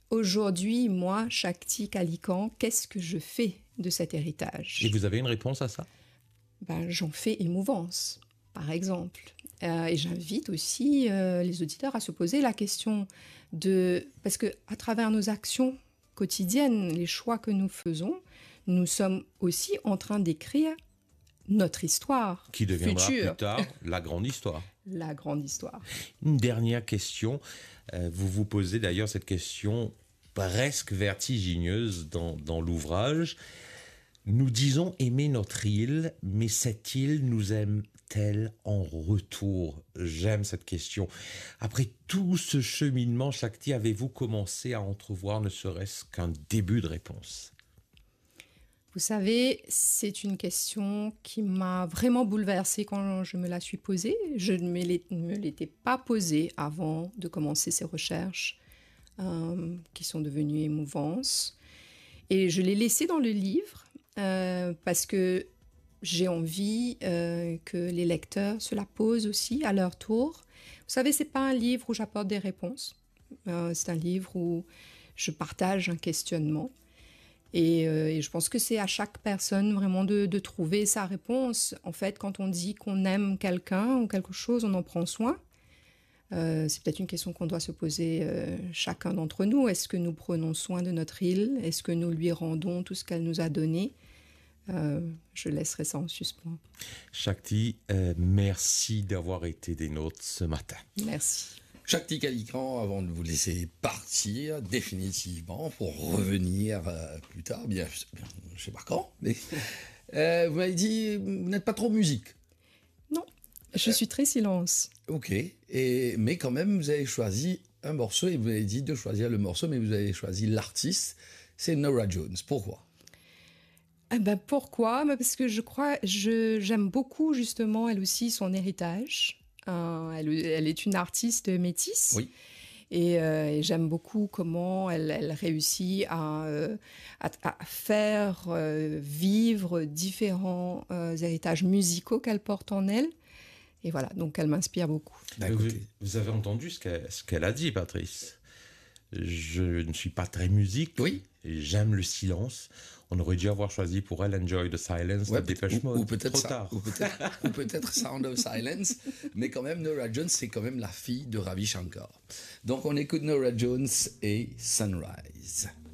aujourd'hui, moi, Shakti Kalikan, qu'est-ce que je fais de cet héritage? Et vous avez une réponse à ça? Ben, j'en fais émouvance, par exemple. Et j'invite aussi les auditeurs à se poser la question parce que à travers nos actions quotidiennes, les choix que nous faisons, nous sommes aussi en train d'écrire notre histoire Qui deviendra future. plus tard la grande histoire. La grande histoire. Une dernière question. Vous vous posez d'ailleurs cette question presque vertigineuse dans l'ouvrage. Nous disons aimer notre île, mais cette île nous aime-t-elle en retour? J'aime cette question. Après tout ce cheminement, Shakti, avez-vous commencé à entrevoir ne serait-ce qu'un début de réponse? Vous savez, c'est une question qui m'a vraiment bouleversée quand je me la suis posée. Je ne me l'étais pas posée avant de commencer ces recherches qui sont devenues émouvantes. Et je l'ai laissée dans le livre parce que j'ai envie que les lecteurs se la posent aussi à leur tour. Vous savez, c'est pas un livre où j'apporte des réponses. C'est un livre où je partage un questionnement. Et je pense que c'est à chaque personne vraiment de trouver sa réponse. En fait, quand on dit qu'on aime quelqu'un ou quelque chose, on en prend soin. C'est peut-être une question qu'on doit se poser chacun d'entre nous. Est-ce que nous prenons soin de notre île? Est-ce que nous lui rendons tout ce qu'elle nous a donné? Je laisserai ça en suspens. Shakti, merci d'avoir été des nôtres ce matin. Merci. Shakti Kalikan, avant de vous laisser partir définitivement pour revenir plus tard, bien, je sais pas quand, mais vous m'avez dit, vous n'êtes pas trop musique. Non, je suis très silence. Ok, mais quand même, vous avez choisi un morceau et vous avez dit de choisir le morceau, mais vous avez choisi l'artiste, c'est Norah Jones. Pourquoi? Pourquoi? Parce que j'aime beaucoup justement elle aussi son héritage. Elle est une artiste métisse. Oui. Et j'aime beaucoup comment elle réussit à faire vivre différents héritages musicaux qu'elle porte en elle. Et voilà, donc elle m'inspire beaucoup. Vous avez entendu ce qu'elle a dit, Patrice? Je ne suis pas très musique. Oui. J'aime le silence. On aurait dû avoir choisi pour elle Enjoy the Silence de Depeche Mode. Ou peut-être trop ça, tard. ou peut-être Sound of Silence. Mais quand même, Norah Jones, c'est quand même la fille de Ravi Shankar. Donc on écoute Norah Jones et Sunrise.